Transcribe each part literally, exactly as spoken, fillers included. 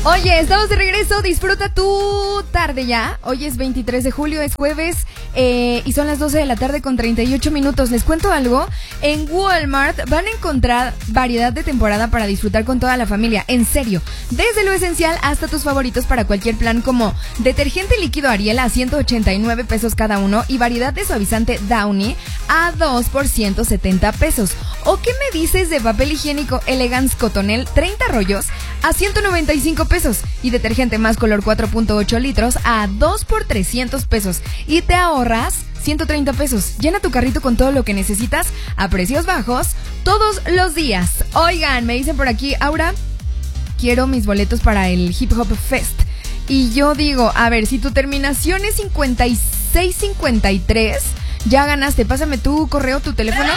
Oye, estamos de regreso, disfruta tu tarde ya. Hoy es veintitrés de julio, es jueves eh, y son las doce de la tarde con treinta y ocho minutos. Les cuento algo, en Walmart van a encontrar variedad de temporada para disfrutar con toda la familia, en serio. Desde lo esencial hasta tus favoritos para cualquier plan, como detergente líquido Ariel a ciento ochenta y nueve pesos cada uno y variedad de suavizante Downy a dos por ciento setenta pesos. ¿O qué me dices de papel higiénico Elegance Cotonel treinta rollos a ciento noventa y cinco pesos y detergente más color cuatro punto ocho litros a dos por trescientos pesos y te ahorras ciento treinta pesos? Llena tu carrito con todo lo que necesitas a precios bajos todos los días. Oigan, me dicen por aquí, Aura, quiero mis boletos para el Hip Hop Fest. Y yo digo, a ver, si tu terminación es cincuenta y seis cincuenta y tres, ya ganaste. Pásame tu correo, tu teléfono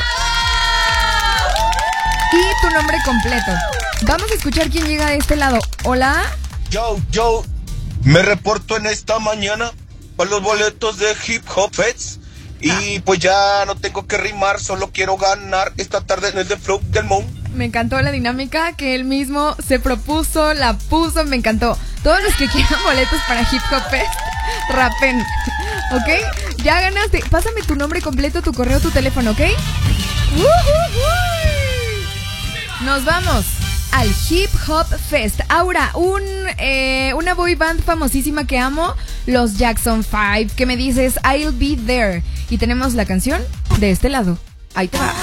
y tu nombre completo. Vamos a escuchar quién llega de este lado. Hola. Yo, yo, me reporto en esta mañana para los boletos de Hip Hop Fest. Y pues ya no tengo que rimar, solo quiero ganar esta tarde en el The Flow del Moon. Me encantó la dinámica que él mismo se propuso, la puso, me encantó. Todos los que quieran boletos para Hip Hop Fest, rapen, ¿ok? Ya ganaste. Pásame tu nombre completo, tu correo, tu teléfono, ¿ok? Nos vamos al Hip Hop Fest. Aura, un, eh, una boy band famosísima que amo, los Jackson five. ¿Qué me dices? I'll be there. Y tenemos la canción de este lado. Ahí te va.